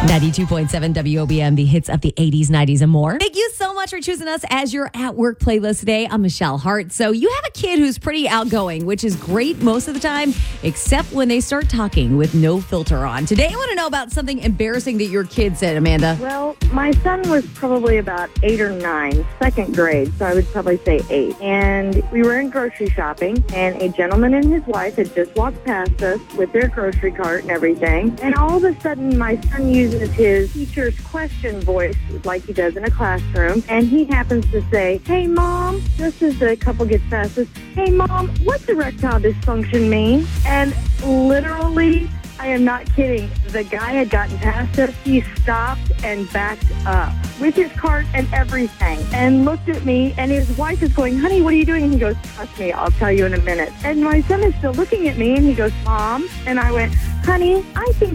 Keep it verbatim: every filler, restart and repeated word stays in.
ninety-two point seven W O B M, the hits of the eighties, nineties, and more. Thank you so much for choosing us as your at work playlist today. I'm Michelle Hart. So you have a kid who's pretty outgoing, which is great most of the time, except when they start talking with no filter on. Today, I want to know about something embarrassing that your kid said, Amanda. Well, my son was probably about eight or nine, second grade, so I would probably say eight. And we were in grocery shopping, and a gentleman and his wife had just walked past us with their grocery cart and everything. And all of a sudden, my son uses his teacher's question voice like he does in a classroom, and he happens to say, "Hey, Mom," just as the couple gets past us, "Hey, Mom, what's erectile dysfunction mean?" And literally, I am not kidding, the guy had gotten past us. He stopped and backed up with his cart and everything and looked at me, and his wife is going, "Honey, what are you doing?" And he goes, "Trust me, I'll tell you in a minute." And my son is still looking at me, and he goes, "Mom," and I went, "Honey, I think